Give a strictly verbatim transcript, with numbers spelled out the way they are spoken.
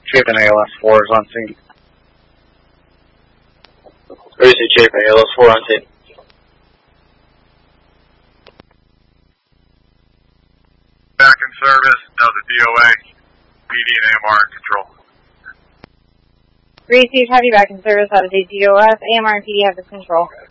Chafin A L S four is on scene. Receive Chafin A L S four on scene. Back in service, now the D O A, P D and A M R in control. Receive, have you back in service out of the D O S, A M R and P D have this control.